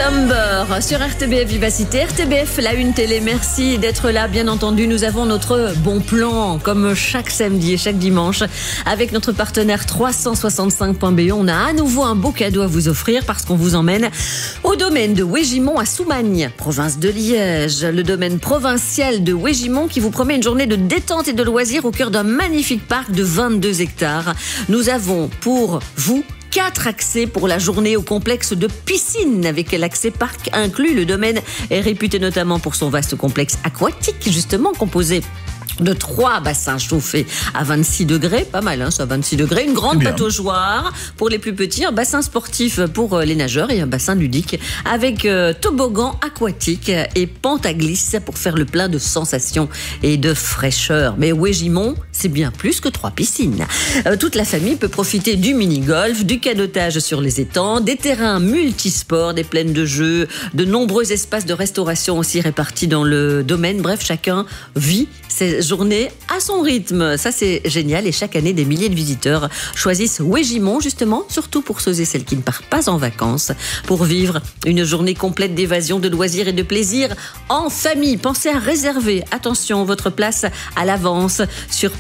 September sur RTBF Vivacité. RTBF, la une télé, merci d'être là. Bien entendu, nous avons notre bon plan, comme chaque samedi et chaque dimanche, avec notre partenaire 365.be. On a à nouveau un beau cadeau à vous offrir parce qu'on vous emmène au domaine de Wégimont à Soumagne, province de Liège. Le domaine provincial de Wégimont qui vous promet une journée de détente et de loisirs au cœur d'un magnifique parc de 22 hectares. Nous avons pour vous 4 accès pour la journée au complexe de piscine avec l'accès parc inclus. Le domaine est réputé notamment pour son vaste complexe aquatique, justement composé de 3 bassins chauffés à 26 degrés, pas mal, hein, ça, 26 degrés, une grande pataugeoire pour les plus petits, un bassin sportif pour les nageurs et un bassin ludique avec toboggan aquatique et pente à glisse pour faire le plein de sensations et de fraîcheur. Mais Wégimont, c'est bien plus que 3 piscines. Toute la famille peut profiter du mini-golf, du canotage sur les étangs, des terrains multisports, des plaines de jeux, de nombreux espaces de restauration aussi répartis dans le domaine. Bref, chacun vit ses journées à son rythme. Ça, c'est génial. Et chaque année, des milliers de visiteurs choisissent Wégimont, justement, surtout pour ceux et celles qui ne partent pas en vacances, pour vivre une journée complète d'évasion, de loisirs et de plaisir en famille. Pensez à réserver, attention, votre place à l'avance sur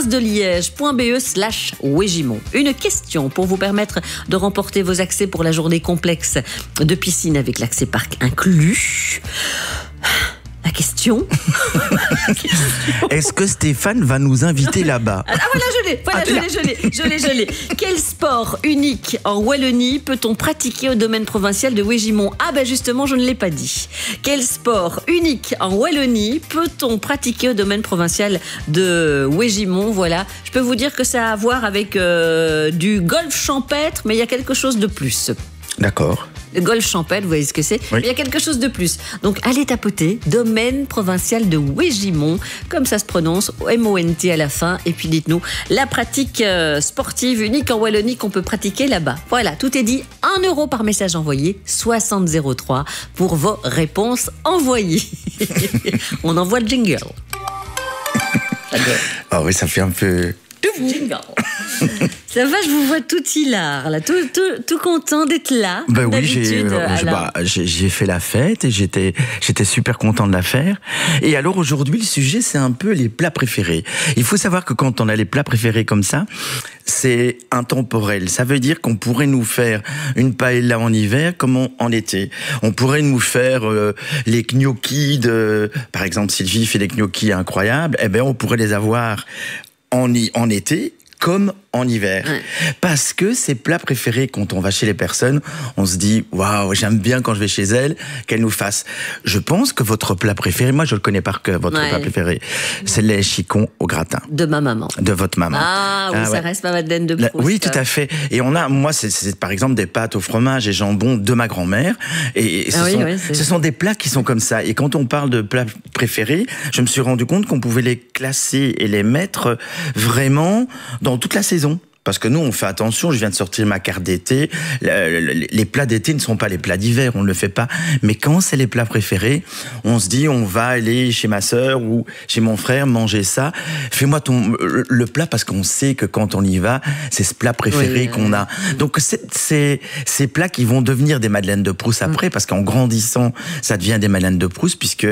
provincedeliège.be/Wégimont. Une question pour vous permettre de remporter vos accès pour la journée complexe de piscine avec l'accès parc inclus. La question. Est-ce que Stéphane va nous inviter là-bas? Ah voilà, je l'ai. Quel sport unique en Wallonie peut-on pratiquer au domaine provincial de Wégimont? Ah ben justement, je ne l'ai pas dit. Quel sport unique en Wallonie peut-on pratiquer au domaine provincial de Wégimont? Voilà, je peux vous dire que ça a à voir avec du golf champêtre, mais il y a quelque chose de plus. D'accord. Le golf champêtre, vous voyez ce que c'est? Oui. Mais il y a quelque chose de plus. Donc, allez tapoter, domaine provincial de Wégimont, comme ça se prononce, M-O-N-T à la fin. Et puis, dites-nous, la pratique sportive unique en Wallonie qu'on peut pratiquer là-bas. Voilà, tout est dit. 1 € par message envoyé, 6003 pour vos réponses envoyées. On envoie le jingle. Ah oui, ça fait un peu... Jingle. Ça va, je vous vois tout hilar, là, tout content d'être là. Ben oui, j'ai fait la fête et j'étais super content de la faire. Et alors aujourd'hui, le sujet, c'est un peu les plats préférés. Il faut savoir que quand on a les plats préférés comme ça, c'est intemporel. Ça veut dire qu'on pourrait nous faire une paella en hiver comme en été. On pourrait nous faire les gnocchis par exemple, Sylvie fait des gnocchis incroyables. Eh ben, on pourrait les avoir en été comme en hiver. Ouais. Parce que ces plats préférés, quand on va chez les personnes, on se dit, waouh, j'aime bien quand je vais chez elles, qu'elles nous fassent. Je pense que votre plat préféré, moi je le connais par cœur, votre plat préféré, c'est les chicons au gratin. De ma maman. De votre maman. Ah oui, ça reste ma Madeleine de Proust. Oui, tout à fait. Et moi, c'est par exemple des pâtes au fromage et jambon de ma grand-mère. Et ce sont des plats qui sont comme ça. Et quand on parle de plats préférés, je me suis rendu compte qu'on pouvait les classer et les mettre vraiment dans toute la saison. Parce que nous, on fait attention, je viens de sortir ma carte d'été, les plats d'été ne sont pas les plats d'hiver, on ne le fait pas. Mais quand c'est les plats préférés, on se dit, on va aller chez ma sœur ou chez mon frère manger ça. Fais-moi le plat, parce qu'on sait que quand on y va, c'est ce plat préféré qu'on a. Donc, c'est ces plats qui vont devenir des madeleines de Proust après, parce qu'en grandissant, ça devient des madeleines de Proust, puisque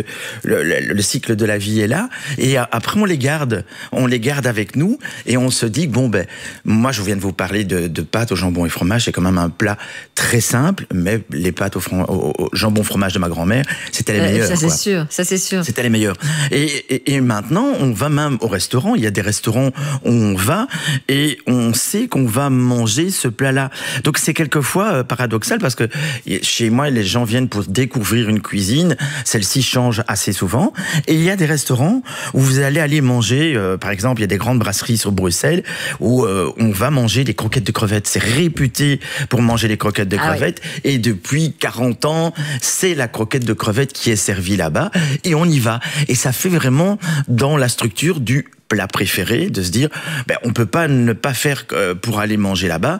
le cycle de la vie est là. Et après, on les garde avec nous, et on se dit, bon, ben, moi, je viens de vous parler de pâtes au jambon et fromage. C'est quand même un plat très simple, mais les pâtes au jambon fromage de ma grand-mère, c'était les meilleures. Ça, c'est sûr. C'était les meilleures. Et maintenant, on va même au restaurant. Il y a des restaurants où on va et on sait qu'on va manger ce plat-là. Donc, c'est quelquefois paradoxal parce que chez moi, les gens viennent pour découvrir une cuisine. Celle-ci change assez souvent. Et il y a des restaurants où vous allez aller manger, par exemple, il y a des grandes brasseries sur Bruxelles où on va manger des croquettes de crevettes. C'est réputé pour manger les croquettes de crevettes. Oui. Et depuis 40 ans, c'est la croquette de crevettes qui est servie là-bas. Et on y va. Et ça fait vraiment dans la structure du plat préféré, de se dire, on peut pas ne pas faire pour aller manger là-bas,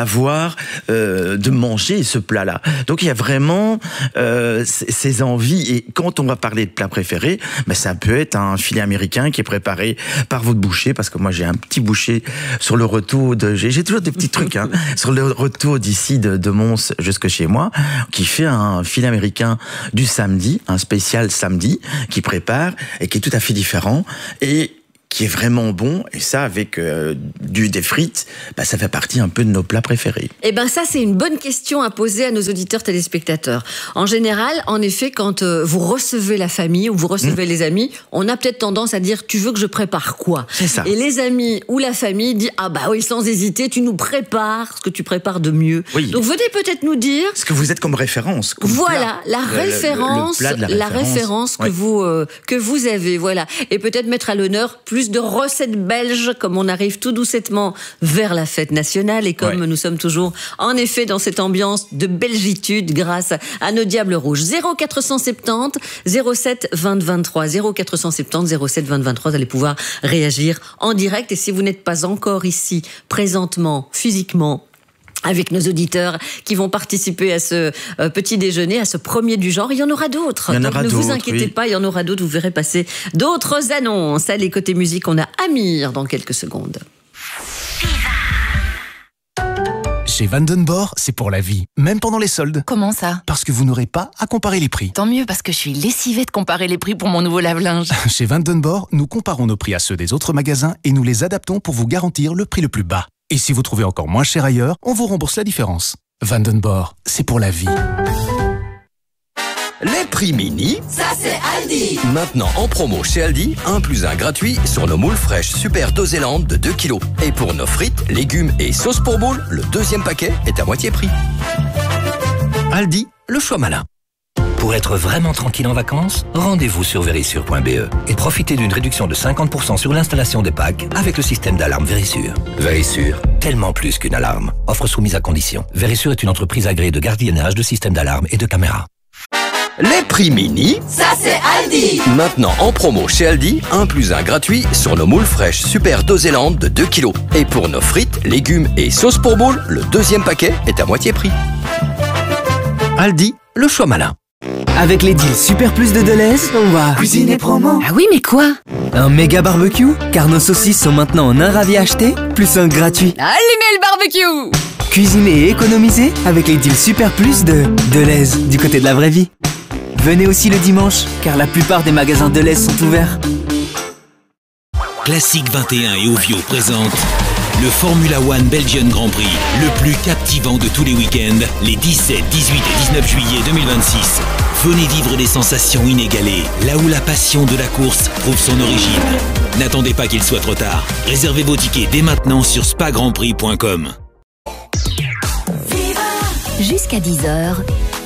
de manger ce plat-là. Donc il y a vraiment ces envies. Et quand on va parler de plat préféré, ça peut être un filet américain qui est préparé par votre boucher, parce que moi j'ai un petit boucher sur le retour j'ai toujours des petits trucs sur le retour d'ici de Mons jusque chez moi, qui fait un filet américain du samedi, un spécial samedi, qui prépare et qui est tout à fait différent et qui est vraiment bon, et ça avec des frites, ça fait partie un peu de nos plats préférés. Ça c'est une bonne question à poser à nos auditeurs téléspectateurs. En général, en effet, quand vous recevez la famille ou vous recevez les amis, on a peut-être tendance à dire, tu veux que je prépare quoi? C'est ça. Et les amis ou la famille dit, oui, sans hésiter, tu nous prépares ce que tu prépares de mieux. Oui. Donc venez peut-être nous dire ce que vous êtes comme référence. Comme voilà, plat. la référence que vous avez, voilà. Et peut-être mettre à l'honneur plus de recettes belges, comme on arrive tout doucement vers la fête nationale et comme nous sommes toujours en effet dans cette ambiance de belgitude grâce à nos Diables Rouges. 0470 07 20 23 0470 07 20 23, vous allez pouvoir réagir en direct, et si vous n'êtes pas encore ici présentement physiquement avec nos auditeurs qui vont participer à ce petit déjeuner, à ce premier du genre. Il y en aura d'autres. Donc ne vous inquiétez pas, il y en aura d'autres. Vous verrez passer d'autres annonces. Allez, côté musique, on a Amir dans quelques secondes. Chez Vandenborg, c'est pour la vie, même pendant les soldes. Comment ça? Parce que vous n'aurez pas à comparer les prix. Tant mieux, parce que je suis lessivée de comparer les prix pour mon nouveau lave-linge. Chez Vandenborg, nous comparons nos prix à ceux des autres magasins et nous les adaptons pour vous garantir le prix le plus bas. Et si vous trouvez encore moins cher ailleurs, on vous rembourse la différence. Vandenborg, c'est pour la vie. Les prix mini, ça c'est Aldi. Maintenant en promo chez Aldi, 1 + 1 gratuit sur nos moules fraîches Super Doséland de 2 kg. Et pour nos frites, légumes et sauces pour moules, le deuxième paquet est à moitié prix. Aldi, le choix malin. Pour être vraiment tranquille en vacances, rendez-vous sur Verisure.be et profitez d'une réduction de 50% sur l'installation des packs avec le système d'alarme Verisure. Verisure, tellement plus qu'une alarme. Offre soumise à condition. Verisure est une entreprise agréée de gardiennage, de système d'alarme et de caméras. Les prix mini, ça c'est Aldi. Maintenant en promo chez Aldi, 1 + 1 gratuit sur nos moules fraîches Super Doséland de 2 kg. Et pour nos frites, légumes et sauces pour moules, le deuxième paquet est à moitié prix. Aldi, le choix malin. Avec les deals Super Plus de Deleuze, on va cuisiner promo. Ah oui, mais quoi? Un méga barbecue, car nos saucisses sont maintenant en un ravi acheté, plus un gratuit. Allumez le barbecue! Cuisiner et économiser avec les deals Super Plus de Deleuze, du côté de la vraie vie. Venez aussi le dimanche, car la plupart des magasins Deleuze sont ouverts. Classique 21 et Ovio présentent le Formula One Belgian Grand Prix, le plus captivant de tous les week-ends, les 17, 18 et 19 juillet 2026. Venez vivre des sensations inégalées, là où la passion de la course trouve son origine. N'attendez pas qu'il soit trop tard. Réservez vos tickets dès maintenant sur spagrandprix.com. Jusqu'à 10h,